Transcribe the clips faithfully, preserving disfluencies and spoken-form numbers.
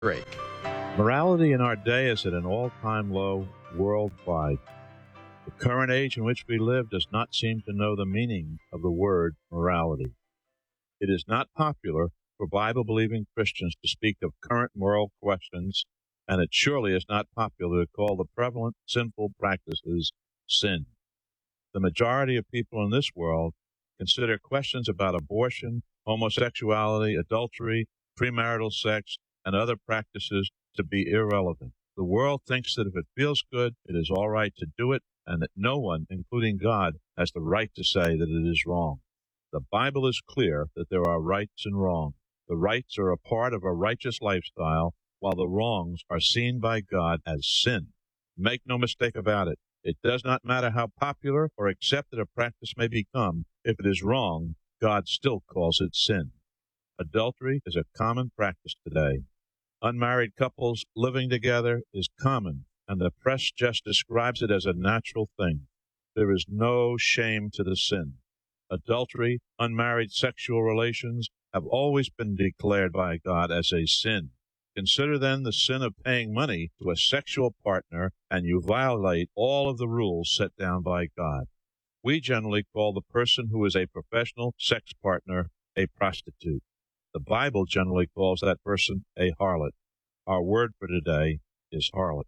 break. Morality in our day is at an all-time low worldwide. The current age in which we live does not seem to know the meaning of the word morality. It is not popular for Bible-believing Christians to speak of current moral questions, and it surely is not popular to call the prevalent sinful practices sin. The majority of people in this world consider questions about abortion, homosexuality, adultery, premarital sex, and other practices to be irrelevant. The world thinks that if it feels good, it is all right to do it, and that no one, including God, has the right to say that it is wrong. The Bible is clear that there are rights and wrongs. The rights are a part of a righteous lifestyle, while the wrongs are seen by God as sin. Make no mistake about it. It does not matter how popular or accepted a practice may become. If it is wrong, God still calls it sin. Adultery is a common practice today. Unmarried couples living together is common, and the press just describes it as a natural thing. There is no shame to the sin. Adultery, unmarried sexual relations have always been declared by God as a sin. Consider then the sin of paying money to a sexual partner, and you violate all of the rules set down by God. We generally call the person who is a professional sex partner a prostitute. The Bible generally calls that person a harlot. Our word for today is harlot.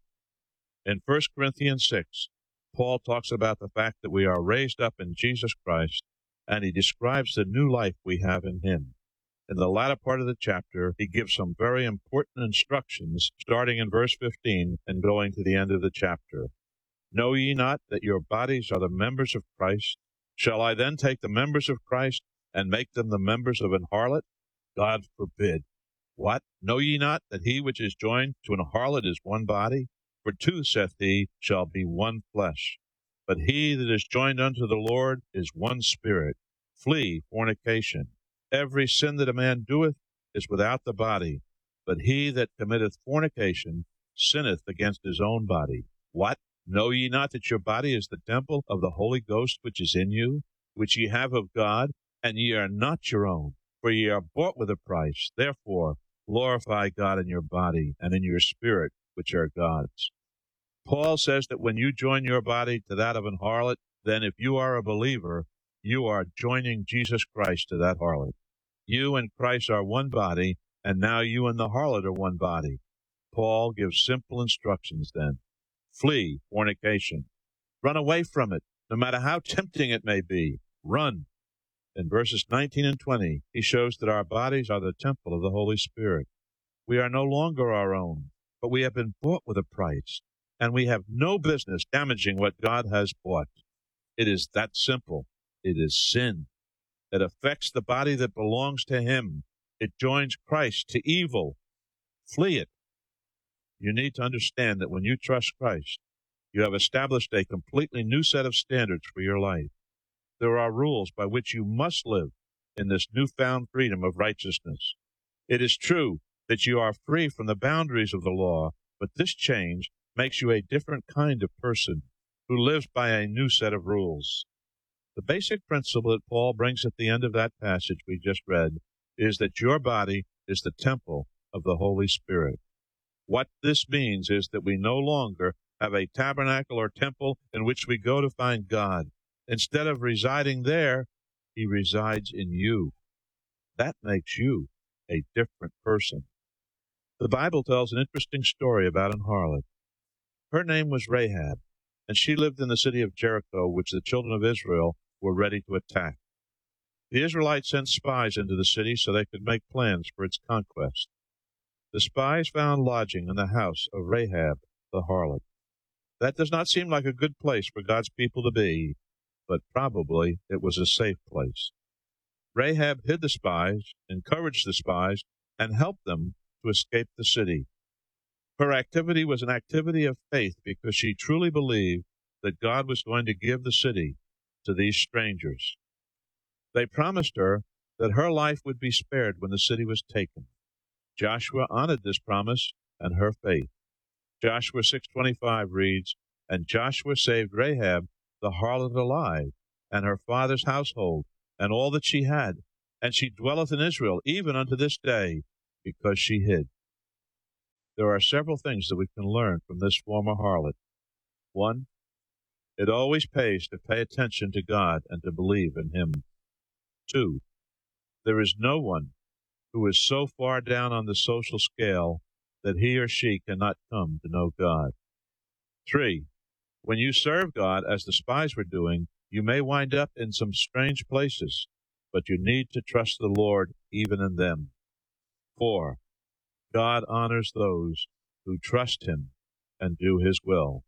In First Corinthians six, Paul talks about the fact that we are raised up in Jesus Christ, and he describes the new life we have in him. In the latter part of the chapter, he gives some very important instructions, starting in verse fifteen and going to the end of the chapter. Know ye not that your bodies are the members of Christ? Shall I then take the members of Christ and make them the members of an harlot? God forbid. What? Know ye not that he which is joined to an harlot is one body? For two, saith he, shall be one flesh. But he that is joined unto the Lord is one spirit. Flee fornication. Every sin that a man doeth is without the body, but he that committeth fornication sinneth against his own body. What? Know ye not that your body is the temple of the Holy Ghost which is in you, which ye have of God, and ye are not your own? For ye are bought with a price. Therefore glorify God in your body and in your spirit, which are God's. Paul says that when you join your body to that of an harlot, then if you are a believer, you are joining Jesus Christ to that harlot. You and Christ are one body, and now you and the harlot are one body. Paul gives simple instructions then. Flee fornication. Run away from it, no matter how tempting it may be. Run. In verses nineteen and twenty, he shows that our bodies are the temple of the Holy Spirit. We are no longer our own, but we have been bought with a price, and we have no business damaging what God has bought. It is that simple. It is sin. It affects the body that belongs to him. It joins Christ to evil. Flee it. You need to understand that when you trust Christ, you have established a completely new set of standards for your life. There are rules by which you must live in this newfound freedom of righteousness. It is true that you are free from the boundaries of the law, but this change makes you a different kind of person who lives by a new set of rules. The basic principle that Paul brings at the end of that passage we just read is that your body is the temple of the Holy Spirit. What this means is that we no longer have a tabernacle or temple in which we go to find God. Instead of residing there, he resides in you. That makes you a different person. The Bible tells an interesting story about an harlot. Her name was Rahab, and she lived in the city of Jericho, which the children of Israel were ready to attack. The Israelites sent spies into the city so they could make plans for its conquest. The spies found lodging in the house of Rahab the harlot. That does not seem like a good place for God's people to be, but probably it was a safe place. Rahab hid the spies, encouraged the spies, and helped them to escape the city. Her activity was an activity of faith because she truly believed that God was going to give the city to these strangers. They promised her that her life would be spared when the city was taken. Joshua honored this promise and her faith. Joshua six twenty-five reads, And Joshua saved Rahab the harlot alive, and her father's household, and all that she had, and she dwelleth in Israel even unto this day, because she hid. There are several things that we can learn from this former harlot. One, it always pays to pay attention to God and to believe in Him. Two, there is no one who is so far down on the social scale that he or she cannot come to know God. Three, when you serve God as the spies were doing, you may wind up in some strange places, but you need to trust the Lord even in them. Four, God honors those who trust Him and do His will.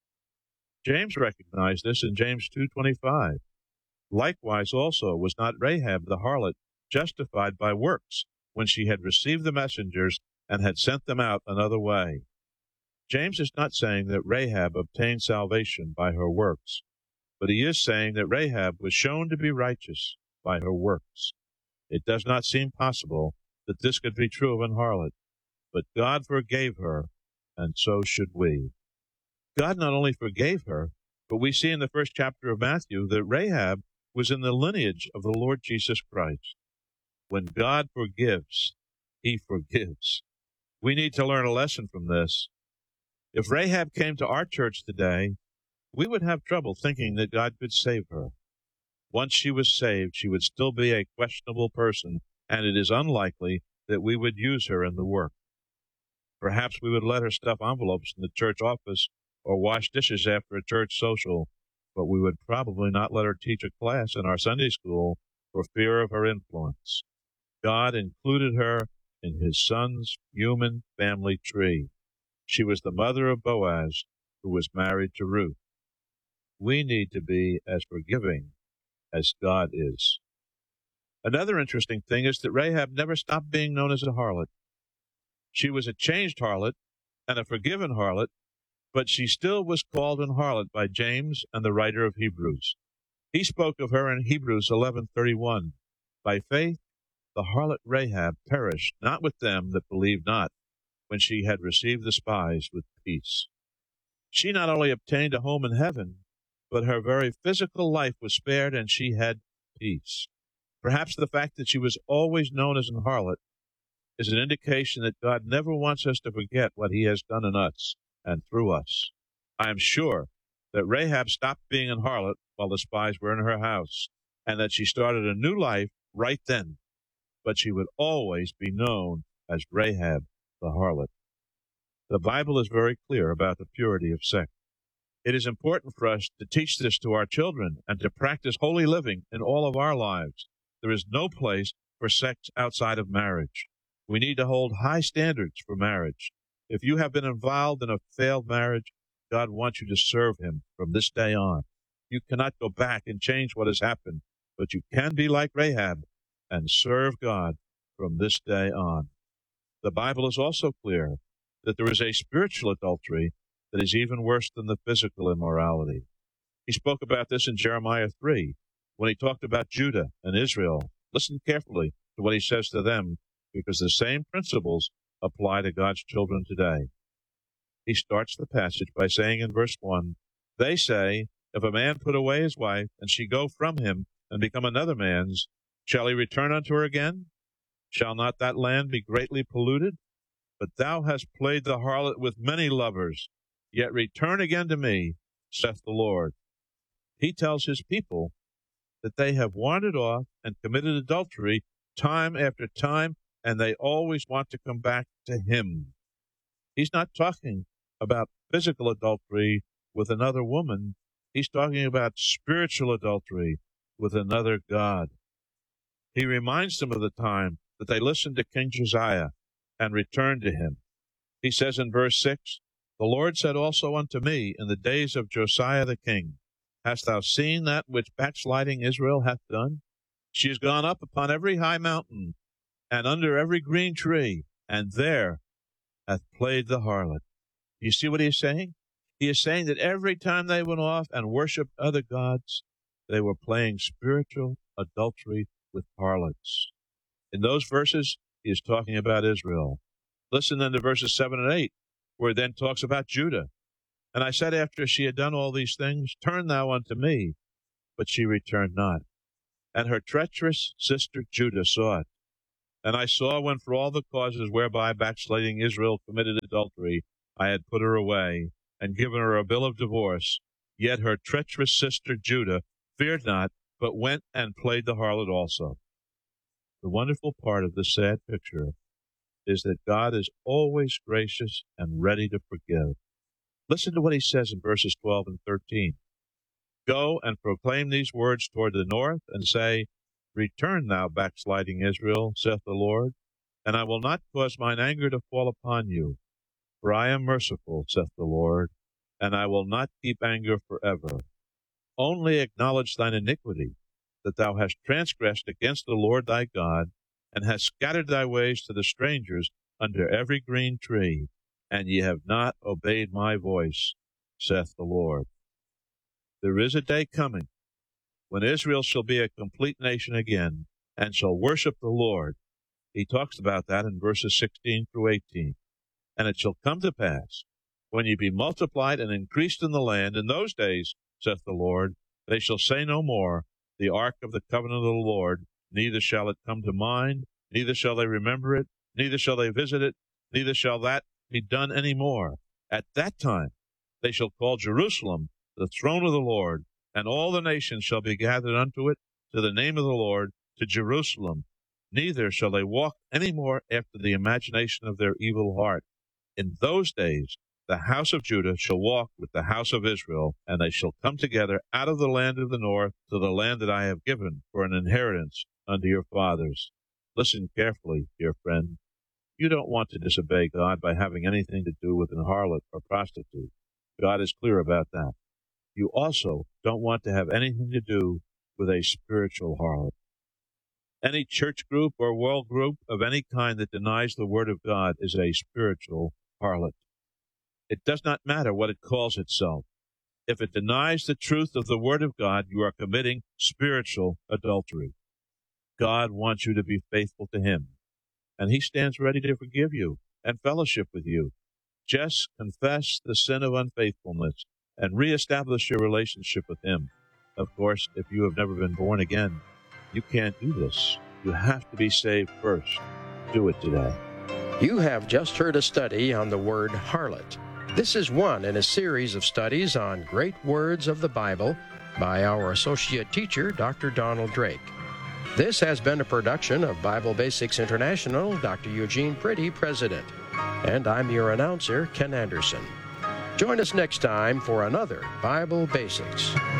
James recognized this in James two twenty-five. Likewise also was not Rahab the harlot justified by works when she had received the messengers and had sent them out another way. James is not saying that Rahab obtained salvation by her works, but he is saying that Rahab was shown to be righteous by her works. It does not seem possible that this could be true of an harlot, but God forgave her, and so should we. God not only forgave her, but we see in the first chapter of Matthew that Rahab was in the lineage of the Lord Jesus Christ. When God forgives, He forgives. We need to learn a lesson from this. If Rahab came to our church today, we would have trouble thinking that God could save her. Once she was saved, she would still be a questionable person, and it is unlikely that we would use her in the work. Perhaps we would let her stuff envelopes in the church office or wash dishes after a church social, but we would probably not let her teach a class in our Sunday school for fear of her influence. God included her in His Son's human family tree. She was the mother of Boaz, who was married to Ruth. We need to be as forgiving as God is. Another interesting thing is that Rahab never stopped being known as a harlot. She was a changed harlot and a forgiven harlot, but she still was called an harlot by James and the writer of Hebrews. He spoke of her in Hebrews eleven thirty-one. By faith, the harlot Rahab perished not with them that believed not, when she had received the spies with peace. She not only obtained a home in heaven, but her very physical life was spared, and she had peace. Perhaps the fact that she was always known as an harlot is an indication that God never wants us to forget what He has done in us and through us. I am sure that Rahab stopped being an harlot while the spies were in her house, and that she started a new life right then, but she would always be known as Rahab the harlot. The Bible is very clear about the purity of sex. It is important for us to teach this to our children and to practice holy living in all of our lives. There is no place for sex outside of marriage. We need to hold high standards for marriage. If you have been involved in a failed marriage, God wants you to serve Him from this day on. You cannot go back and change what has happened, but you can be like Rahab and serve God from this day on. The Bible is also clear that there is a spiritual adultery that is even worse than the physical immorality. He spoke about this in Jeremiah three, when he talked about Judah and Israel. Listen carefully to what he says to them, because the same principles apply to God's children today. He starts the passage by saying in verse one, they say, if a man put away his wife, and she go from him, and become another man's, shall he return unto her again? Shall not that land be greatly polluted? But thou hast played the harlot with many lovers, yet return again to me, saith the Lord. He tells his people that they have wandered off and committed adultery time after time, and they always want to come back to him. He's not talking about physical adultery with another woman. He's talking about spiritual adultery with another god. He reminds them of the time that they listened to King Josiah and returned to him. He says in verse six, the Lord said also unto me in the days of Josiah the king, hast thou seen that which backsliding Israel hath done? She has gone up upon every high mountain, and under every green tree, and there hath played the harlot. You see what he is saying? He is saying that every time they went off and worshipped other gods, they were playing spiritual adultery with harlots. In those verses, he is talking about Israel. Listen then to verses seven and eight, where it then talks about Judah. And I said after she had done all these things, turn thou unto me. But she returned not. And her treacherous sister Judah saw it, And I saw when for all the causes whereby backsliding Israel committed adultery, I had put her away, and given her a bill of divorce, yet her treacherous sister Judah feared not, but went and played the harlot also. The wonderful part of this sad picture is that God is always gracious and ready to forgive. Listen to what he says in verses twelve and thirteen. Go and proclaim these words toward the north, and say, Return, thou backsliding Israel, saith the Lord, and I will not cause mine anger to fall upon you. For I am merciful, saith the Lord, and I will not keep anger forever. Only acknowledge thine iniquity, that thou hast transgressed against the Lord thy God, and hast scattered thy ways to the strangers under every green tree, and ye have not obeyed my voice, saith the Lord. There is a day coming when Israel shall be a complete nation again, and shall worship the Lord. He talks about that in verses sixteen through eighteen. And it shall come to pass, when ye be multiplied and increased in the land, in those days, saith the Lord, they shall say no more, the ark of the covenant of the Lord, neither shall it come to mind, neither shall they remember it, neither shall they visit it, neither shall that be done any more. At that time they shall call Jerusalem the throne of the Lord, and all the nations shall be gathered unto it, to the name of the Lord, to Jerusalem. Neither shall they walk any more after the imagination of their evil heart. In those days the house of Judah shall walk with the house of Israel, and they shall come together out of the land of the north to the land that I have given for an inheritance unto your fathers. Listen carefully, dear friend. You don't want to disobey God by having anything to do with an harlot or prostitute. God is clear about that. You also don't want to have anything to do with a spiritual harlot. Any church group or world group of any kind that denies the Word of God is a spiritual harlot. It does not matter what it calls itself. If it denies the truth of the Word of God, you are committing spiritual adultery. God wants you to be faithful to Him, and He stands ready to forgive you and fellowship with you. Just confess the sin of unfaithfulness and reestablish your relationship with Him. Of course, if you have never been born again, you can't do this. You have to be saved first. Do it today. You have just heard a study on the word harlot. This is one in a series of studies on great words of the Bible by our associate teacher, Doctor Donald Drake. This has been a production of Bible Basics International, Doctor Eugene Pretty, President. And I'm your announcer, Ken Anderson. Join us next time for another Bible Basics.